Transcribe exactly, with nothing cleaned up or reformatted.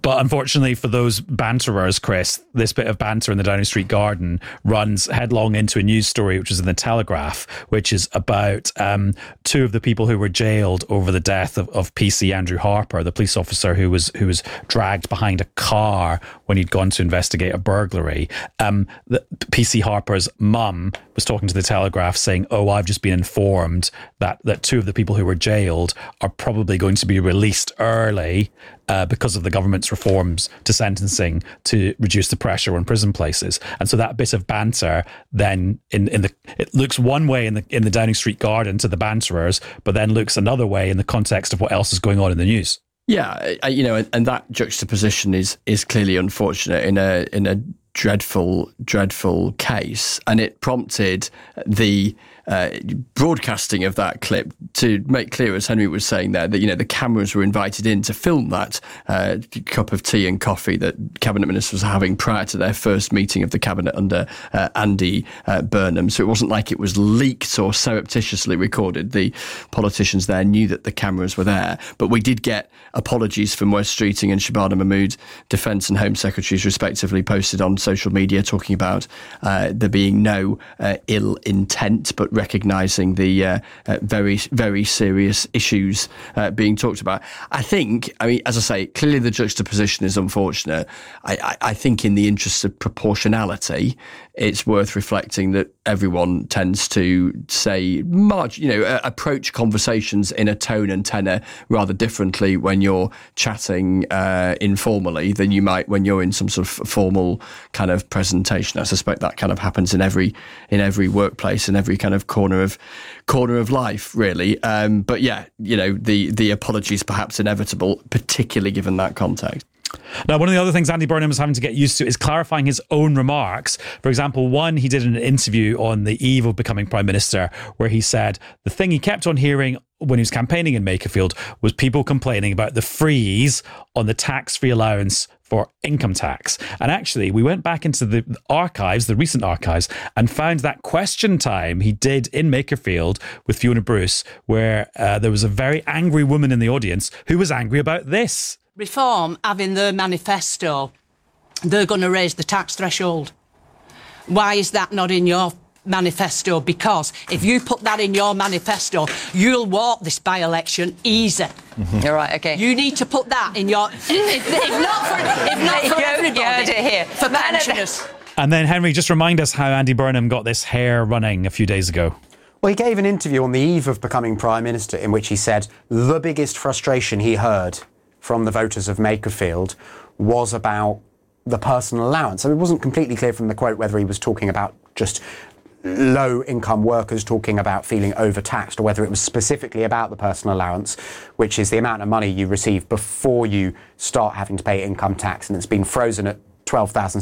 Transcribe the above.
But unfortunately for those banterers, Chris, this bit of banter in the Downing Street garden runs headlong into a news story which was in the Telegraph, which is about um, two of the people who were jailed over the death of, of P C Andrew Harper, the police officer who was who was dragged behind a car when he'd gone to investigate a burglary. Um, the, P C Harper's mum was talking to the Telegraph saying, oh, I've just been informed that, that two of the people who were jailed are probably going to be released early uh, because of the government's reforms to sentencing to reduce the pressure on prison places. And so that bit of banter then in, in the it looks one way in the in the Downing Street garden to the banterers, but then looks another way in the context of what else is going on in the news. Yeah, you know, and that juxtaposition is is clearly unfortunate in a in a dreadful, dreadful case, and it prompted the uh, broadcasting of that clip to make clear, as Henry was saying there, that, you know, the cameras were invited in to film that uh, cup of tea and coffee that cabinet ministers were having prior to their first meeting of the cabinet under uh, Andy uh, Burnham. So it wasn't like it was leaked or surreptitiously recorded. The politicians there knew that the cameras were there, but we did get apologies from Wes Streeting and Shabana Mahmood, Defence and Home Secretaries respectively, posted on social media talking about uh, there being no uh, ill intent, but recognising the uh, uh, very, very serious issues uh, being talked about. I think, I mean, as I say, clearly the juxtaposition is unfortunate. I, I, I think in the interest of proportionality, it's worth reflecting that everyone tends to say, marg- you know, uh, approach conversations in a tone and tenor rather differently when you're chatting uh, informally than you might when you're in some sort of formal kind of presentation. I suspect that kind of happens in every in every workplace, in every kind of corner of corner of life, really. Um, but yeah, you know, the the apology is perhaps inevitable, particularly given that context. Now, one of the other things Andy Burnham is having to get used to is clarifying his own remarks. For example, one he did in an interview on the eve of becoming Prime Minister, where he said the thing he kept on hearing when he was campaigning in Makerfield was people complaining about the freeze on the tax-free allowance for income tax. And actually, we went back into the archives, the recent archives, and found that question time he did in Makerfield with Fiona Bruce, where uh, there was a very angry woman in the audience who was angry about this. Reform having their manifesto, they're going to raise the tax threshold. Why is that not in your manifesto? Because if you put that in your manifesto, you'll walk this by-election easy. Mm-hmm. You're right, OK. You need to put that in your... if, if not for, if not for everybody, you heard it here. For pensioners. And then, Henry, just remind us how Andy Burnham got this hair running a few days ago. Well, he gave an interview on the eve of becoming Prime Minister in which he said the biggest frustration he heard from the voters of Makerfield was about the personal allowance. So it wasn't completely clear from the quote whether he was talking about just low-income workers talking about feeling overtaxed, or whether it was specifically about the personal allowance, which is the amount of money you receive before you start having to pay income tax, and it's been frozen at twelve thousand